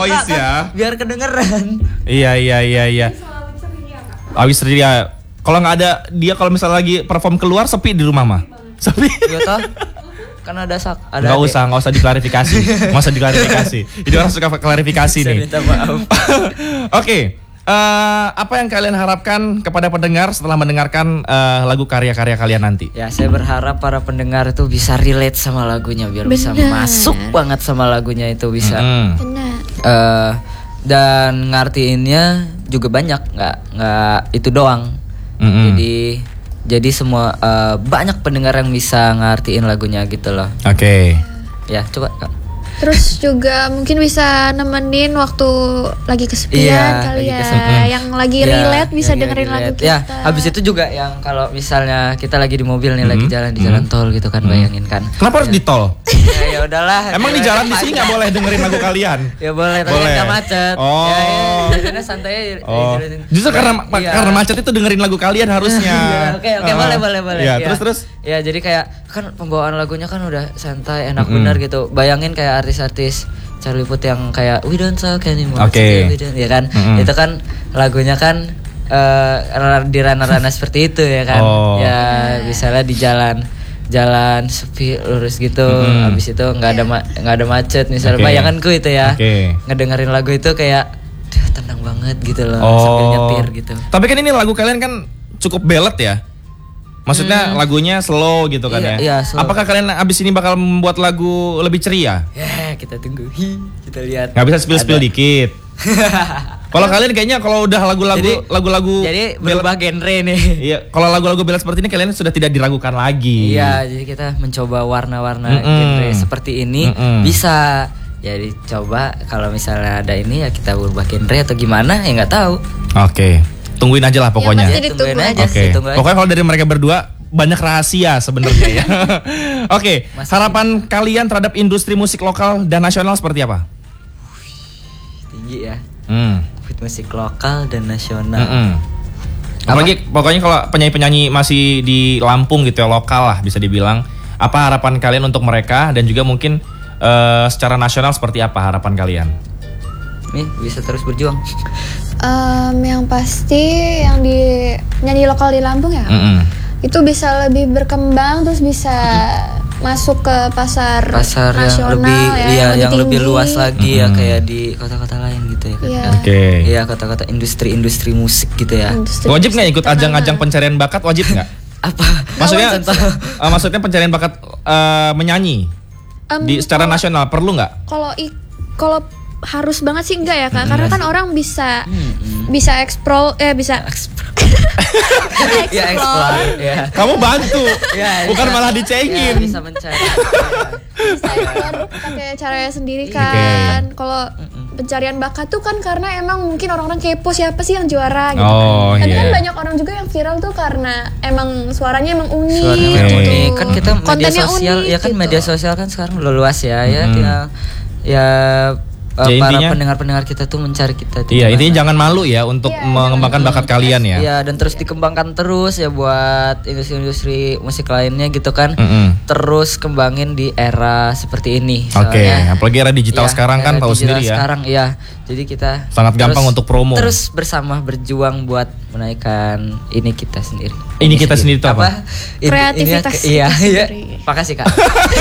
voice ya. Biar kedengeran. Iya. Awis ceria. Kalau nggak ada dia, kalau misalnya lagi perform keluar sepi di rumah mah. Sepi. Iya toh. Kan ada nggak usah diklarifikasi. Nggak usah diklarifikasi. Jadi orang suka klarifikasi nih. Saya minta maaf. Oke. Apa yang kalian harapkan kepada pendengar setelah mendengarkan lagu karya-karya kalian nanti? Ya, saya berharap para pendengar itu bisa relate sama lagunya, biar bisa masuk banget sama lagunya itu bisa. Benar. Dan ngartiinnya juga banyak, nggak itu doang. Jadi semua banyak pendengar yang bisa ngartiin lagunya gitu loh. Oke. Ya, coba Kak. Terus juga mungkin bisa nemenin waktu lagi kesepian kali ya. Yang lagi relate bisa dengerin lagu kita. Ya, habis itu juga yang kalau misalnya kita lagi di mobil nih, lagi jalan di jalan tol gitu kan, bayangin kan. Kenapa harus di tol? Ya udahlah. Emang di jalan di sini nggak boleh dengerin lagu kalian? Ya boleh, tapi nggak macet. Oh. Ya, santai. Justru karena macet itu dengerin lagu kalian harusnya. Oke, boleh. Ya, terus. Ya, jadi kayak kan pembawaan lagunya kan udah santai, enak bener gitu. Bayangin kayak artis-artis Charlie Puth yang kayak We Don't Talk Anymore. Oke. Ya kan? Itu kan lagunya kan di ranah-ranah seperti itu ya kan. Ya, misalnya di jalan sepi lurus gitu, habis itu nggak ada macet misalnya. Bayanganku itu ya, ngedengerin lagu itu kayak tenang banget gitu loh, sambil nyetir gitu. Tapi kan ini lagu kalian kan cukup ballad ya, maksudnya lagunya slow gitu kan ya. Iya, slow. Apakah kalian abis ini bakal membuat lagu lebih ceria? Ya, kita tunggu, kita lihat. Nggak bisa spill dikit. Kalau kalian kayaknya kalau udah lagu-lagu jadi berubah genre nih. Iya, kalau lagu-lagu ballad seperti ini kalian sudah tidak diragukan lagi. Iya, jadi kita mencoba warna-warna genre seperti ini bisa. Jadi coba kalau misalnya ada ini ya kita berubah genre atau gimana ya nggak tahu. Oke. Tungguin aja lah pokoknya. Ya, tungguin aja. Pokoknya kalau dari mereka berdua banyak rahasia sebenarnya ya. Oke. Harapan kalian terhadap industri musik lokal dan nasional seperti apa? Tinggi ya. Musik lokal dan nasional. Apalagi pokoknya kalau penyanyi-penyanyi masih di Lampung gitu ya, lokal lah bisa dibilang. Apa harapan kalian untuk mereka dan juga mungkin secara nasional seperti apa harapan kalian? Nih bisa terus berjuang. Yang pasti yang di nyanyi lokal di Lampung ya, itu bisa lebih berkembang, terus bisa masuk ke pasar nasional yang lebih luas lagi ya, kayak di kota-kota lain gitu ya. Iya, kota-kota industri musik gitu ya. Wajib nggak ikut ajang-ajang pencarian bakat? Wajib nggak? Apa? Maksudnya pencarian bakat menyanyi di secara nasional perlu nggak? Kalau harus banget sih enggak ya Kak, karena kan orang bisa explore. Ya, explore ya. Kamu bantu, bukan malah dicengin. Bisa mencari. Bisa explore pakai caranya sendiri kan. Kalau pencarian bakat tuh kan karena emang mungkin orang-orang kepo siapa sih yang juara gitu kan. Tapi kan banyak orang juga yang viral tuh karena emang suaranya emang unik gitu. Kan kita media sosial ya kan, media sosial kan sekarang luas ya. Para pendengar-pendengar kita tuh mencari kita tuh. Iya, intinya jangan malu ya untuk mengembangkan bakat kalian ya. Iya, dan terus dikembangkan terus ya buat industri musik lainnya gitu kan. Terus kembangin di era seperti ini. Apalagi era digital sekarang kan tahu sendiri ya. Sekarang iya. Jadi kita sangat gampang untuk promo. Terus bersama berjuang buat menaikkan ini kita sendiri. Ini kita sendiri itu apa? Kreativitas. Iya. Makasih Kak.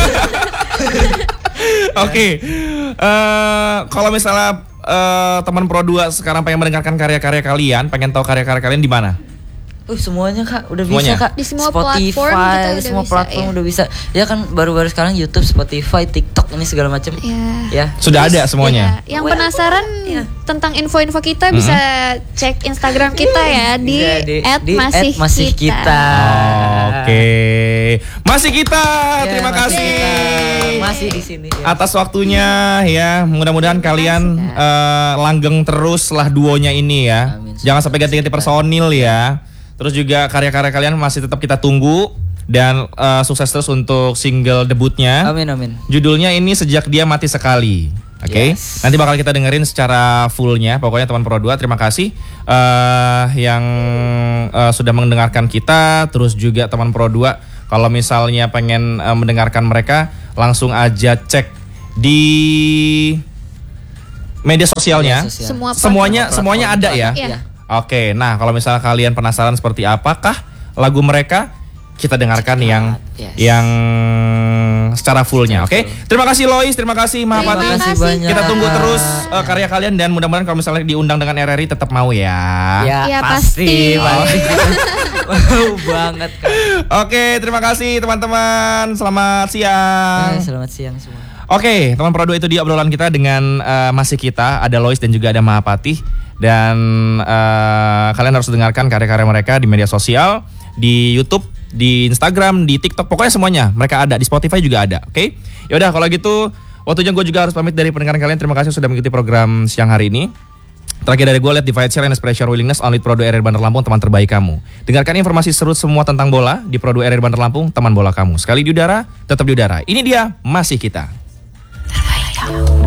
Oke. Kalau misalnya teman Pro 2 sekarang pengen mendengarkan karya-karya kalian, pengen tahu karya-karya kalian di mana? Semuanya Kak, udah bisa Kak. Di semua Spotify, platform platform udah bisa. Ya kan baru-baru sekarang YouTube, Spotify, TikTok ini segala macam. Ya. Sudah ada semuanya. Yang penasaran tentang info-info kita bisa cek Instagram kita ya di @masihkita. Oke. Masih kita. Terima kasih. Masih di sini. Atas waktunya ya. Mudah-mudahan kalian langgeng terus lah duonya ini ya. Amin. Jangan sampai ganti-ganti personil ya. Terus juga karya-karya kalian masih tetap kita tunggu. Dan sukses terus untuk single debutnya. Amin. Judulnya ini Sejak Dia Mati Sekali. Oke. Nanti bakal kita dengerin secara fullnya. Pokoknya teman Pro 2 terima kasih yang sudah mendengarkan kita. Terus juga teman Pro 2 kalau misalnya pengen mendengarkan mereka, langsung aja cek di media sosialnya. Semuanya ada ya. Iya. Oke, nah kalau misalnya kalian penasaran seperti apakah lagu mereka, kita dengarkan yang secara fullnya. Oke. Terima kasih Lois, terima kasih Mahapati. Terima kasih banyak. Kita tunggu terus karya kalian dan mudah-mudahan kalau misalnya diundang dengan RRI tetap mau ya. Ya, pasti. Mau banget kan. Oke, terima kasih teman-teman. Selamat siang. Selamat siang semua. Oke, teman Pro 2 itu dia obrolan kita dengan masih kita, ada Lois dan juga ada Mahapati. Dan kalian harus dengarkan karya-karya mereka di media sosial, di YouTube, di Instagram, di TikTok, pokoknya semuanya mereka ada, di Spotify juga ada. Oke? Yaudah kalau gitu, waktunya gue juga harus pamit dari pendengaran kalian. Terima kasih sudah mengikuti program siang hari ini. Terakhir dari gue, Let Divide Share and Express Your Willingness, only Pro 2 RRI Bandar Lampung, teman terbaik kamu. Dengarkan informasi seru semua tentang bola di Pro 2 RRI Bandar Lampung, teman bola kamu. Sekali di udara, tetap di udara. Ini dia, masih kita. Terbaik kamu.